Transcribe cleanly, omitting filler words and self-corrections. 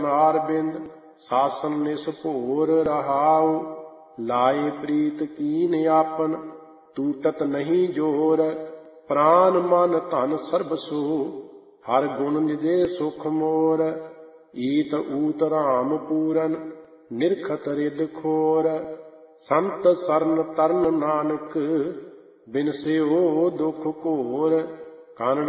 ਅਰਬਿੰਦ ਸਾਸਨ ਨਿਸ ਭੋਰ ਰਹਾਉ। ਲਾਏ ਪ੍ਰੀਤ ਕੀਨ ਆਪਨ ਟੂਟਤ ਨਹੀਂ ਜੋਰ। ਪ੍ਰਾਨ ਮਨ ਧਨ ਸਰਬ ਸੋ ਹਰ ਗੁਣ ਨਿਜੇ ਸੁਖ ਮੋਰ। ਈਤ ਊਤ ਰਾਮ ਪੂਰਨ ਨਿਰਖਤ ਰਿਦ ਖੋਰ। ਸੰਤ ਸਰਨ ਤਰਨ ਨਾਨਕ ਬਿਨਸਿਓ ਦੁਖ ਘੋਰ। ਕਾਨੜਾ